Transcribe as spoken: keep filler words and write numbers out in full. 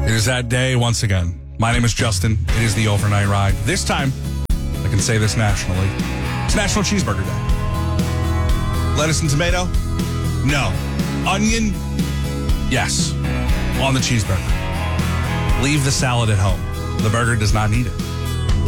It is that day once again. My name is Justin. It is the overnight ride. This time, I can say this nationally. It's National Cheeseburger Day. Lettuce and tomato? No. Onion? Yes. On the cheeseburger. Leave the salad at home. The burger does not need it.